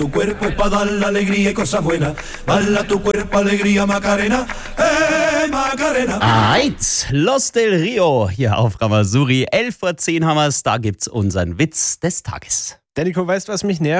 Tu cuerpo es para dar la alegría y cosas buenas. Bala tu cuerpo, alegría, Macarena. Macarena. Alright, Los del Rio hier auf Ramazuri. 11:10 haben wir's, da gibt's unseren Witz des Tages. Der Nico, weißt du, was mich nervt?